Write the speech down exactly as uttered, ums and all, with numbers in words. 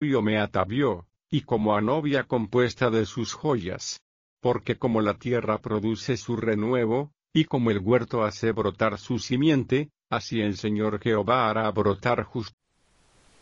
novio me atavió, y como a novia compuesta de sus joyas. Porque como la tierra produce su renuevo, y como el huerto hace brotar su simiente, así el Señor Jehová hará brotar justicia